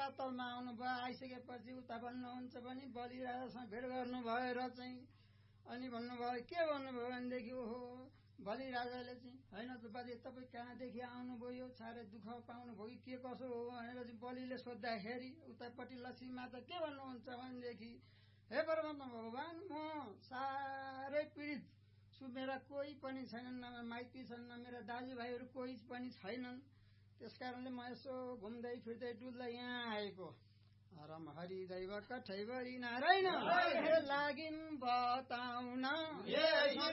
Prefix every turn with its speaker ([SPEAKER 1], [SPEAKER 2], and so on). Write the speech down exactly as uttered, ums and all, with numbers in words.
[SPEAKER 1] पातलमा आउनुभयो। आइसकेपछि उता भन्नुहुन्छ भने बलि राजासँग भेट गर्नु भएर चाहिँ अनि भन्नुभयो के भन्नुभयो भनेदेखि ओहो बलि राजाले चाहिँ होइन त बाजे तपाईँ कहाँदेखि आउनुभयो साह्रै दुःख पाउनुभयो के कसो हो भनेर चाहिँ बलिले सोद्धाखेरि उतापट्टि लक्ष्मी माता के भन्नुहुन्छ भनेदेखि हे परमात्मा भगवान म साह्रै पीडित छु। मेरा कोही पनि छैनन्, न माइती छन्, न मेरा दाजुभाइहरू कोही पनि छैनन्। त्यस कारणले म यसो घुम्दै फिर्दै डुल्दै यहाँ आएको। रम हरि दैव कठैबरी नारायण लागिन् बताउन